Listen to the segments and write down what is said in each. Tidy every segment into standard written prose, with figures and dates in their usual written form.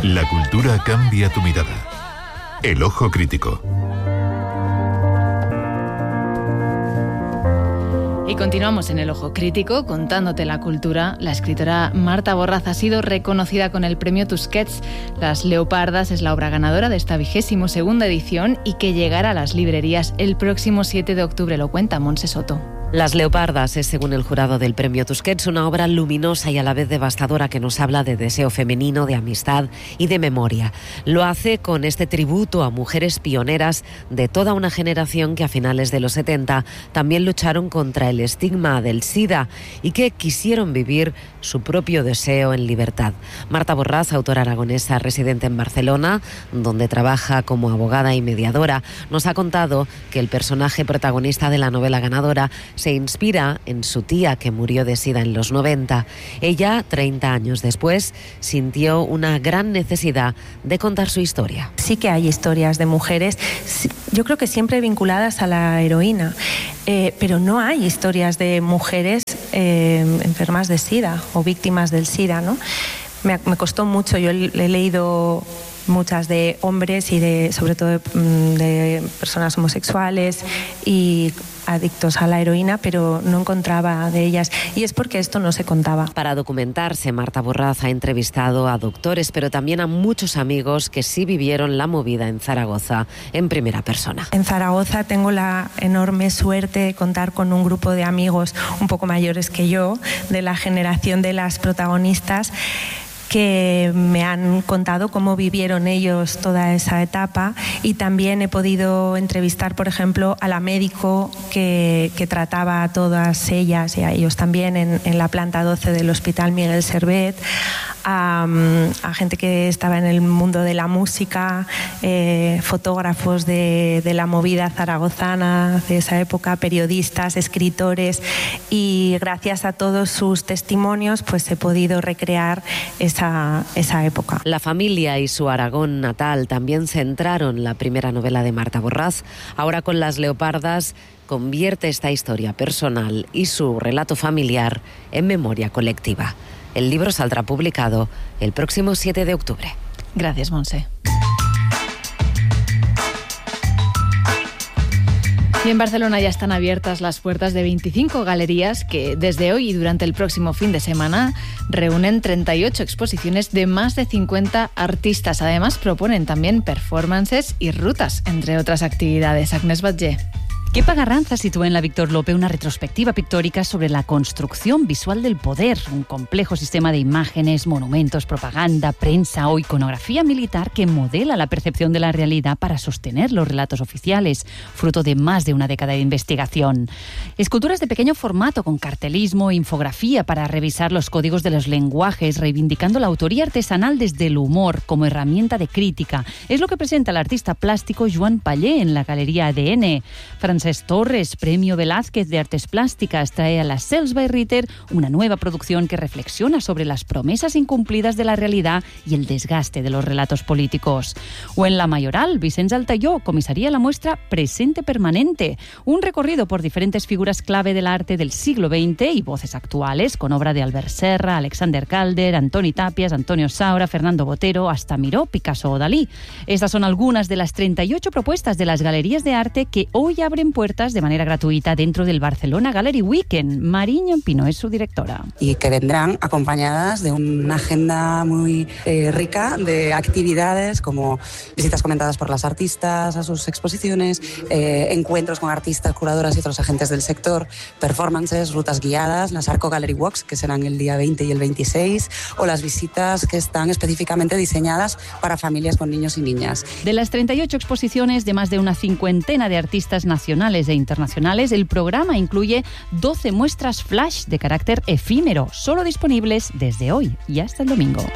La cultura cambia tu mirada. El ojo crítico. Y continuamos en el ojo crítico contándote la cultura. La escritora Marta Borraz ha sido reconocida con el premio Tusquets. Las Leopardas es la obra ganadora de esta 22ª edición y que llegará a las librerías el próximo 7 de octubre. Lo cuenta Montse Soto. Las Leopardas es, según el jurado del premio Tusquets, una obra luminosa y a la vez devastadora que nos habla de deseo femenino, de amistad y de memoria. Lo hace con este tributo a mujeres pioneras de toda una generación que a finales de los 70 también lucharon contra el estigma del SIDA y que quisieron vivir su propio deseo en libertad. Marta Borraz, autora aragonesa residente en Barcelona, donde trabaja como abogada y mediadora, nos ha contado que el personaje protagonista de la novela ganadora se inspira en su tía que murió de SIDA en los 90. Ella, 30 años después, sintió una gran necesidad de contar su historia. Sí que hay historias de mujeres, yo creo que siempre vinculadas a la heroína, pero no hay historias de mujeres enfermas de SIDA o víctimas del SIDA, ¿no? Me costó mucho, yo he leído muchas de hombres y sobre todo de personas homosexuales y adictos a la heroína, pero no encontraba de ellas, y es porque esto no se contaba. Para documentarse, Marta Borraz ha entrevistado a doctores, pero también a muchos amigos que sí vivieron la movida en Zaragoza en primera persona. En Zaragoza tengo la enorme suerte de contar con un grupo de amigos un poco mayores que yo, de la generación de las protagonistas, que me han contado cómo vivieron ellos toda esa etapa, y también he podido entrevistar, por ejemplo, a la médico que trataba a todas ellas y a ellos también en la planta 12 del Hospital Miguel Servet, a gente que estaba en el mundo de la música, fotógrafos de la movida zaragozana de esa época, periodistas, escritores, y gracias a todos sus testimonios pues he podido recrear esa época. La familia y su Aragón natal también centraron la primera novela de Marta Borraz. Ahora, con Las Leopardas, convierte esta historia personal y su relato familiar en memoria colectiva. El libro saldrá publicado el próximo 7 de octubre. Gracias, Monse. Y en Barcelona ya están abiertas las puertas de 25 galerías que desde hoy y durante el próximo fin de semana reúnen 38 exposiciones de más de 50 artistas. Además, proponen también performances y rutas, entre otras actividades. Agnès Batlle. Kepa Garranza sitúa en la Víctor Lope una retrospectiva pictórica sobre la construcción visual del poder, un complejo sistema de imágenes, monumentos, propaganda, prensa o iconografía militar que modela la percepción de la realidad para sostener los relatos oficiales, fruto de más de una década de investigación. Esculturas de pequeño formato con cartelismo e infografía para revisar los códigos de los lenguajes, reivindicando la autoría artesanal desde el humor como herramienta de crítica. Es lo que presenta el artista plástico Joan Pallé en la Galería ADN. Francesc Torres, Premio Velázquez de Artes Plásticas, trae a la Sels by Ritter una nueva producción que reflexiona sobre las promesas incumplidas de la realidad y el desgaste de los relatos políticos. O en la Mayoral, Vicenç Altaió comisaría la muestra Presente Permanente, un recorrido por diferentes figuras clave del arte del siglo XX y voces actuales, con obra de Albert Serra, Alexander Calder, Antoni Tàpies, Antonio Saura, Fernando Botero, hasta Miró, Picasso o Dalí. Estas son algunas de las 38 propuestas de las galerías de arte que hoy abren puertas de manera gratuita dentro del Barcelona Gallery Weekend. Mariño Pino es su directora. Y que vendrán acompañadas de una agenda muy rica de actividades como visitas comentadas por las artistas a sus exposiciones, encuentros con artistas, curadoras y otros agentes del sector, performances, rutas guiadas, las Arco Gallery Walks, que serán el día 20 y el 26, o las visitas que están específicamente diseñadas para familias con niños y niñas. De las 38 exposiciones de más de una cincuentena de artistas nacionales e internacionales, el programa incluye 12 muestras flash de carácter efímero, solo disponibles desde hoy y hasta el domingo.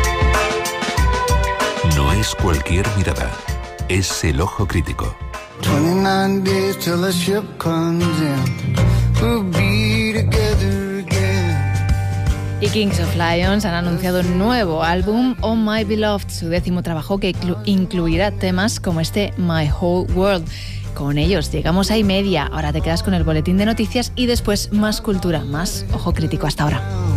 No es cualquier mirada, es el ojo crítico. 29 days till the ship comes in. We'll be together again. Y Kings of Lions han anunciado un nuevo álbum, Oh My Beloved, su 10º trabajo que incluirá temas como este My Whole World. Con ellos llegamos a 1:30. Ahora te quedas con el boletín de noticias y después más cultura, más ojo crítico. Hasta ahora.